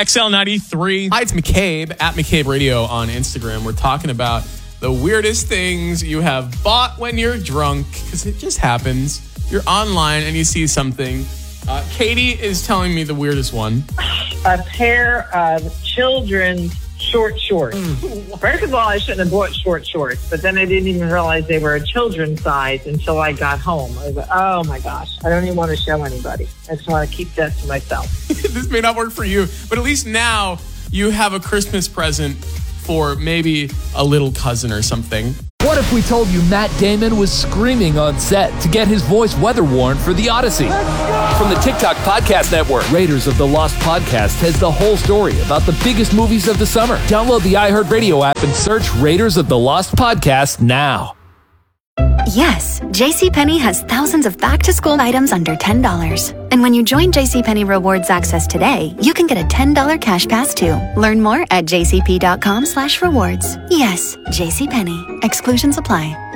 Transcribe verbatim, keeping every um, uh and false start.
X L ninety-three. Hi, it's McCabe at McCabe Radio on Instagram. We're talking about the weirdest things you have bought when you're drunk, because it just happens. You're online and you see something. Uh, Katie is telling me the weirdest one. A pair of children's short shorts. Mm. First of all, I shouldn't have bought short shorts, but then I didn't even realize they were a children's size until I got home. I was like, oh my gosh, I don't even want to show anybody. I just want to keep that to myself. This may not work for you, but at least now you have a Christmas present for maybe a little cousin or something. What if we told you Matt Damon was screaming on set to get his voice weather-worn for The Odyssey? From the TikTok Podcast Network, Raiders of the Lost Podcast has the whole story about the biggest movies of the summer. Download the iHeartRadio app and search Raiders of the Lost Podcast now. Yes, JCPenney has thousands of back-to-school items under ten dollars. And when you join JCPenney Rewards Access today, you can get a ten dollars cash pass too. Learn more at jcp.com slash rewards. Yes, JCPenney. Exclusions apply.